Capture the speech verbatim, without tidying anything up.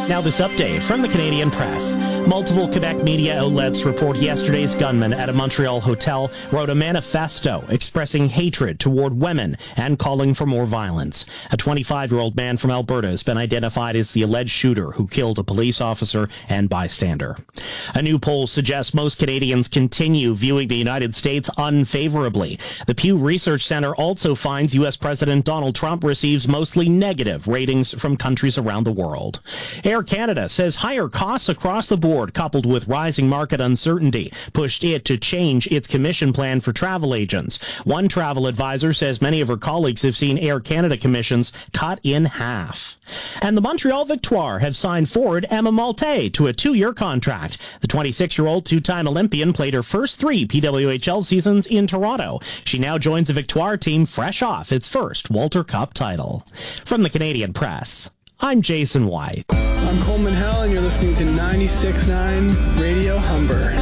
Now this update from the Canadian Press. Multiple Quebec media outlets report yesterday's gunman at a Montreal hotel wrote a manifesto expressing hatred toward women and calling for more violence. A twenty-five-year-old man from Alberta has been identified as the alleged shooter who killed a police officer and bystander. A new poll suggests most Canadians continue viewing the United States unfavorably. The Pew Research Center also finds U S President Donald Trump receives mostly negative ratings from countries around the world. Air Canada says higher costs across the board, coupled with rising market uncertainty, pushed it to change its commission plan for travel agents. One travel advisor says many of her colleagues have seen Air Canada commissions cut in half. And the Montreal Victoire have signed forward Emma Malte to a two-year contract. The twenty-six-year-old two-time Olympian played her first three P W H L seasons in Toronto. She now joins the Victoire team fresh off its first Walter Cup title. From the Canadian Press, I'm Jason White. I'm Coleman Hell, and you're listening to ninety-six point nine Radio Humber.